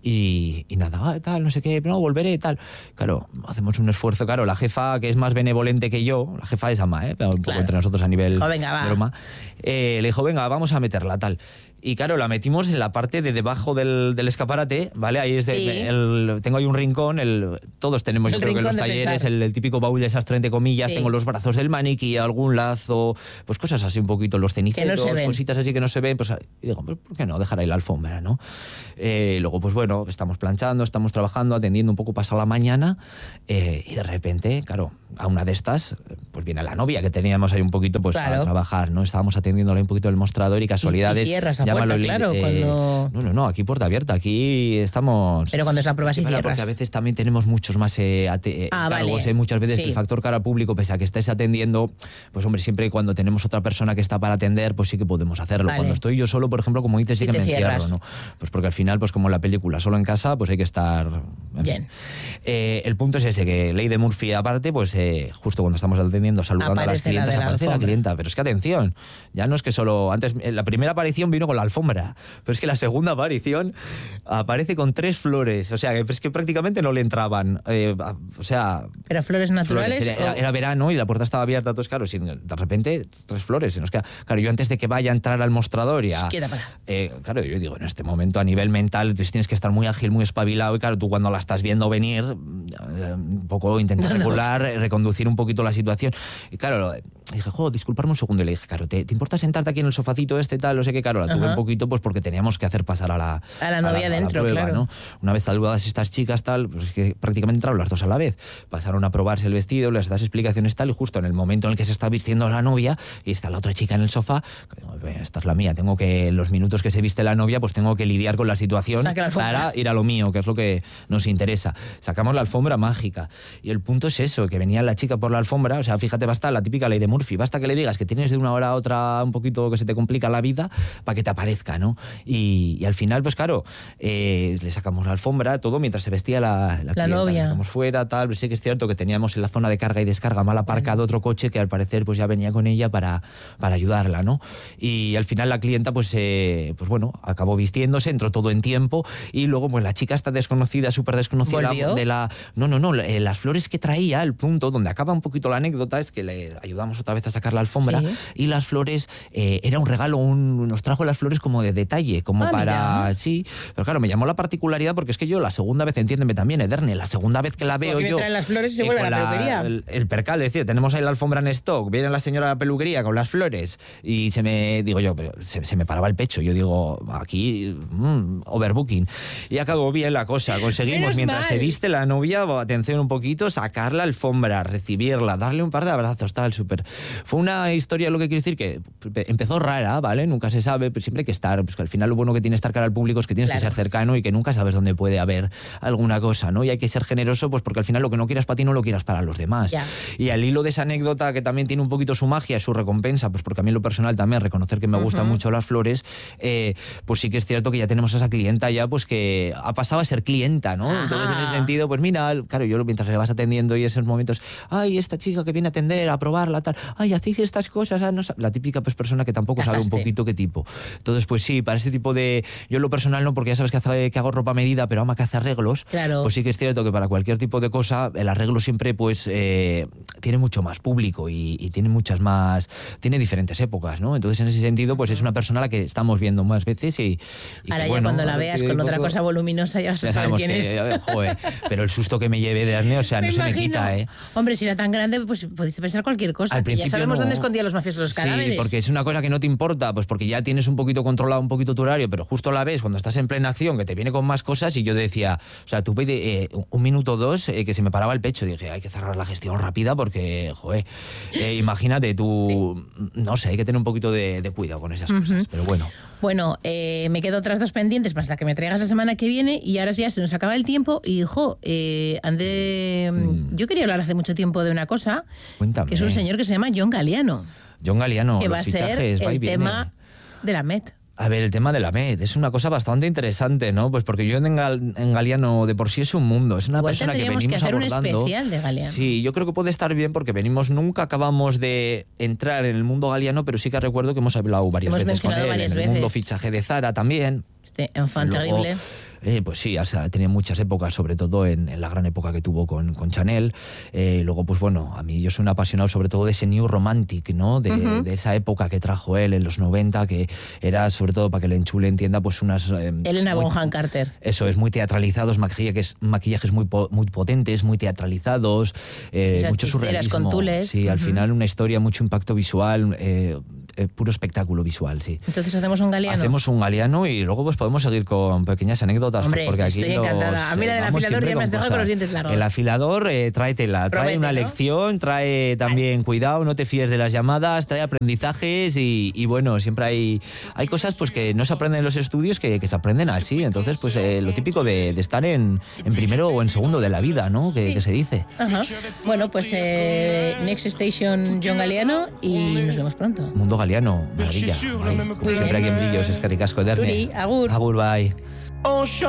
Y, y nada, ah, tal, no sé qué, no, volveré y tal. Claro, hacemos un esfuerzo, claro, la jefa que es más benevolente que yo, la jefa es ama, ¿eh? Pero un poco claro. Entre nosotros a nivel oh, venga, va. broma, eh, le dijo, venga, vamos a meterla, tal. Y claro, la metimos en la parte de debajo del, del escaparate, ¿vale? Ahí es de, sí. el, tengo ahí un rincón, el, todos tenemos, el yo creo que en los talleres, el, el típico baúl de esas treinta comillas, sí. Tengo los brazos del maniquí, algún lazo, pues cosas así un poquito, los ceniceros, no cositas así que no se ven, pues y digo, ¿por qué no? Dejar ahí la alfombra, ¿no? Eh, luego, pues bueno, estamos planchando, estamos trabajando, atendiendo un poco pasada la mañana, eh, y de repente, claro, a una de estas, pues viene la novia que teníamos ahí un poquito pues Claro. para trabajar, ¿no? Estábamos atendiéndola un poquito el mostrador y casualidades. Y, y cierras la llámalo puerta, el- claro, eh, cuando... No, no, no, aquí puerta abierta, aquí estamos... Pero cuando es la prueba sí Claro, cierras. porque a veces también tenemos muchos más eh, ate- Ah, cargos, vale. eh, muchas veces Sí. el factor cara al público, pese a que estés atendiendo, pues hombre, siempre cuando tenemos otra persona que está para atender, pues sí que podemos hacerlo. Vale. Cuando estoy yo solo, por ejemplo, como dices, sí Y que te me encierro, cierras. ¿no? Pues porque al final, pues como en la película, solo en casa, pues hay que estar... en Bien. fin. Eh, el punto es ese, que ley de Murphy aparte, pues eh, justo cuando estamos atendiendo, saludando a las Aparece la clientas, de la aparece la alfombra. clienta. Pero es que atención, ya no es que solo... Antes, eh, la primera aparición vino con la alfombra, pero es que la segunda aparición aparece con tres flores. O sea, que es que prácticamente no le entraban. Eh, a- o sea... ¿Pero flores naturales? Flores. Era, o- era verano y la puerta estaba abierta, entonces claro, sin, de repente tres flores. Se nos queda- claro, yo antes de que vaya a entrar al mostrador ya... Quieta para. Eh, claro, yo digo, en este momento a nivel mental pues tienes que estar muy ágil, muy espabilado y claro, tú cuando la estás viendo venir, eh, un poco intentar No, no. regular, eh, reconducir un poquito la situación. Y claro, dije, jo, disculparme un segundo. Y le dije, claro, ¿te, te importa sentarte aquí en el sofacito este tal? No sé qué, claro, la tuve Ajá. un poquito pues porque teníamos que hacer pasar a la... A la novia dentro, prueba, claro. ¿no? Una vez saludadas estas chicas tal, pues es que prácticamente entraron las dos a la vez. Pasaron a probarse el vestido, les das explicaciones tal y justo en el momento en el que se está vistiendo la novia y está la otra chica en el sofá, digo, esta es la mía, tengo que, en los minutos que se viste la novia, pues tengo que lidiar con la situación Saca la alfombra. para ir a lo mío, que es lo que nos interesa. Sacamos la alfombra mágica y el punto es eso, que venía la chica por la alfombra, o sea, fíjate, basta la típica ley de Murphy, basta que le digas que tienes de una hora a otra un poquito que se te complica la vida para que te aparezca, ¿no? Y, y al final, pues claro, eh, le sacamos la alfombra, todo mientras se vestía la, la, clienta, novia. la sacamos fuera, tal, pero sí que es cierto que teníamos en la zona de carga y descarga mal aparcado otro coche que al parecer pues ya venía con ella para, para ayudarla, ¿no? Y al final la clienta pues, eh, pues bueno, acabó vistiéndose, entró todo en tiempo y luego pues la chica está desconocida, súper desconocida ¿Volvió? de la... No, no, no, eh, las flores que traía, el punto donde acaba un poquito la anécdota es que le ayudamos otra vez a sacar la alfombra Sí. y las flores, eh, era un regalo, un, nos trajo las flores como de detalle, como Ah, para... mira. Sí, pero claro, me llamó la particularidad porque es que yo la segunda vez, entiéndeme también, Ederne, la segunda vez que la veo Porque me yo... traen las flores y se eh, vuelve a con la peluquería. El, el percal, es decir, tenemos ahí la alfombra en stock, viene la señora a la peluquería con las flores y se me, digo yo, pero se, se me paraba el pecho, yo digo, aquí, mm, overbooking. Y acabó bien la cosa, conseguimos, Menos mientras mal. se viste la novia, atención un poquito, sacar la alfombra, recibirla, darle un par de abrazos, tal, súper. Fue una historia, lo que quiero decir, que empezó rara, ¿vale? Nunca se sabe, pero siempre hay que estar, pues que al final lo bueno que tiene estar cara al público es que tienes Claro. que ser cercano y que nunca sabes dónde puede haber alguna cosa, ¿no? Y hay que ser generoso, pues porque al final lo que no quieras para ti no lo quieras para los demás. Ya. Y al hilo de esa anécdota que también tiene un poquito su magia, su recompensa, pues porque a mí en lo personal también reconocer que me gustan Ujú. mucho las flores, eh, pues sí que es cierto que ya tenemos a esa clienta ya, pues que ha pasado a ser clienta, ¿no? Ajá. Entonces en ese sentido, pues mira, claro, yo mientras le vas atendiendo y esos momentos, ay, esta chica que viene a atender, a probarla, tal, ay, hacéis estas cosas, ah, no sa-". La típica pues persona que tampoco sabe un Cazaste. poquito qué tipo. Entonces, pues sí, para ese tipo de, yo en lo personal no, porque ya sabes que, hace, que hago ropa a medida, pero ama que hace arreglos, Claro. pues sí que es cierto que para cualquier tipo de cosa, el arreglo siempre pues eh, tiene mucho más público y, y tiene muchas más, tiene diferentes épocas, ¿no? Entonces en ese sentido pues es una persona a la que estamos viendo más veces y, y Ahora que, ya bueno, cuando la a ver veas qué con otra poco- cosa voluminosa ya vas a ya saber sabemos quién que, es. a ver, joder, pero el susto que me llevé de Arne, o sea, Me no se me imagino. quita, ¿eh? Hombre, si era tan grande, pues pudiste pensar cualquier cosa. Al que ya principio sabemos no. dónde escondían los mafiosos los cadáveres. Sí, porque es una cosa que no te importa, pues porque ya tienes un poquito controlado un poquito tu horario, pero justo la ves cuando estás en plena acción, que te viene con más cosas, y yo decía, o sea, tuve de, eh, un minuto o dos eh, que se me paraba el pecho, dije, hay que cerrar la gestión rápida porque, joder, eh, imagínate tú, no sé, hay que tener un poquito de, de cuidado con esas cosas, pero bueno. Bueno, eh, me quedo otras dos pendientes hasta que me traigas la semana que viene y ahora ya se nos acaba el tiempo y, jo, eh, ande... Mm. Yo quería hablar hace mucho tiempo de una cosa, Cuéntame. que es un señor que se llama John Galliano, John Galliano, que los va a ser fichajes, va y el viene. tema de la Met. A ver, el tema de la Met es una cosa bastante interesante, ¿no? Pues porque yo en, Gal- en Galiano de por sí es un mundo, es una Igual persona que tendríamos que venimos hacer un abordando. especial de Galiano. Sí, yo creo que puede estar bien porque venimos, nunca acabamos de entrar en el mundo galiano, pero sí que recuerdo que hemos hablado varias Hemos veces con mencionado él, varias en el veces. mundo fichaje de Zara también. Este enfant Luego, terrible. eh, pues sí, o sea, tenía muchas épocas, sobre todo en, en la gran época que tuvo con, con Chanel. Eh, luego, pues bueno, a mí yo soy un apasionado sobre todo de ese New Romantic, ¿no? De, Ujú. de esa época que trajo él en los noventa, que era sobre todo, para que el enchule entienda, pues unas... eh, Elena muy- Bonham Carter. Eso, es muy teatralizados, maquillajes, maquillajes muy, po- muy potentes, muy teatralizados, eh, Esas mucho chisteras surrealismo. con tules. Sí, al Ujú. final una historia, mucho impacto visual. eh, eh, puro espectáculo visual, sí. Entonces hacemos un galeano. Hacemos un galeano y luego pues podemos seguir con pequeñas anécdotas. Hombre, pues, porque aquí estoy los, encantada. A mí la del vamos afilador siempre ya me has con dejado con cosas. los dientes largos. El afilador eh, trae tela, trae Promete, una ¿no? lección, trae también cuidado, no te fíes de las llamadas, trae aprendizajes y, y bueno, siempre hay, hay cosas pues que no se aprenden en los estudios que, que se aprenden así. Entonces, pues eh, lo típico de, de estar en, en primero o en segundo de la vida, ¿no? Que, Sí. que se dice. Ajá. Bueno, pues eh, Next Station, John Galeano, y nos vemos pronto. Mundo Galeano, maravilla. Ay, como siempre aquí en Brillos, es que ricasco, Ederni. Turi, agur. Agur, bye.